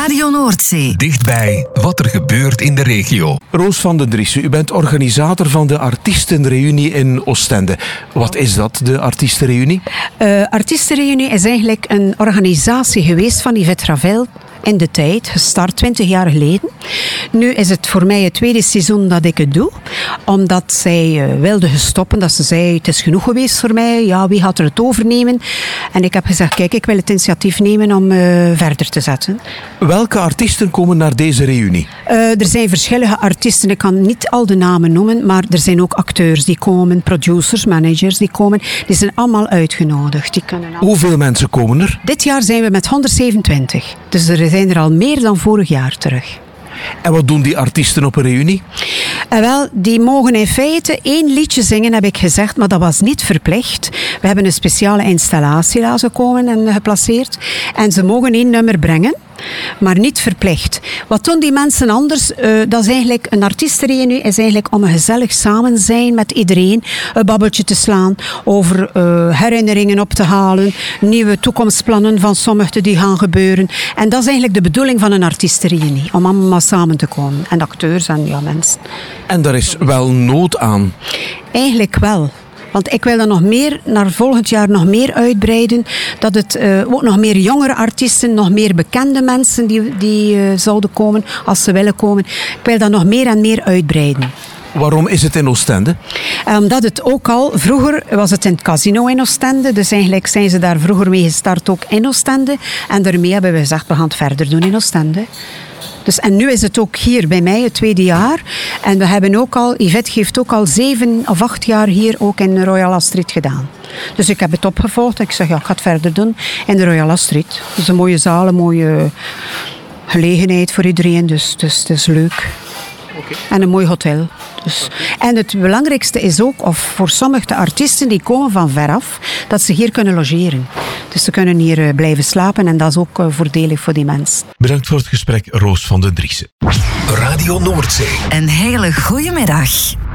Radio Noordzee. Dichtbij wat er gebeurt in de regio. Roos van den Driessen, u bent organisator van de Artiestenreunie in Oostende. Wat is dat, de Artiestenreunie? Artiestenreunie is eigenlijk een organisatie geweest van Yvette Ravel in de tijd, gestart 20 jaar geleden. Nu is het voor mij het tweede seizoen dat ik het doe, omdat zij wilde stoppen, dat ze zei, het is genoeg geweest voor mij, ja, wie gaat er het overnemen? En ik heb gezegd, kijk, ik wil het initiatief nemen om verder te zetten. Welke artiesten komen naar deze reunie? Er zijn verschillende artiesten, ik kan niet al de namen noemen, maar er zijn ook acteurs die komen, producers, managers die komen, die zijn allemaal uitgenodigd. Die kunnen allemaal... Hoeveel mensen komen er? Dit jaar zijn we met 127, dus er zijn er al meer dan vorig jaar terug. En wat doen die artiesten op een reunie? Wel, die mogen in feite 1 liedje zingen, heb ik gezegd, maar dat was niet verplicht. We hebben een speciale installatie laten komen en geplaceerd. En ze mogen 1 nummer brengen, maar niet verplicht. Wat doen die mensen anders? Dat is eigenlijk een artiestenreunie, is eigenlijk om een gezellig samen zijn met iedereen, een babbeltje te slaan, over herinneringen op te halen, nieuwe toekomstplannen van sommigen die gaan gebeuren. En dat is eigenlijk de bedoeling van een artiestenreunie, om allemaal samen te komen. En acteurs en ja, mensen. En daar is wel nood aan. Eigenlijk wel. Want ik wil dat nog meer, naar volgend jaar nog meer uitbreiden. Dat het ook nog meer jongere artiesten, nog meer bekende mensen die zouden komen, als ze willen komen. Ik wil dat nog meer en meer uitbreiden. Waarom is het in Oostende? Omdat het ook al, vroeger was het in het casino in Oostende. Dus eigenlijk zijn ze daar vroeger mee gestart ook in Oostende. En daarmee hebben we gezegd, we gaan het verder doen in Oostende. Dus, en nu is het ook hier bij mij het tweede jaar. En we hebben ook al, Yvette heeft ook al 7 of 8 jaar hier ook in Royal Astrid gedaan. Dus ik heb het opgevolgd en ik zeg, ja, ik ga het verder doen in de Royal Astrid. Het is een mooie zaal, een mooie gelegenheid voor iedereen, dus het is leuk. Okay. En een mooi hotel. Dus. Okay. En het belangrijkste is ook, of voor sommige artiesten die komen van veraf, dat ze hier kunnen logeren. Dus ze kunnen hier blijven slapen en dat is ook voordelig voor die mensen. Bedankt voor het gesprek, Roos van den Driessen. Radio Noordzee. Een hele goede middag.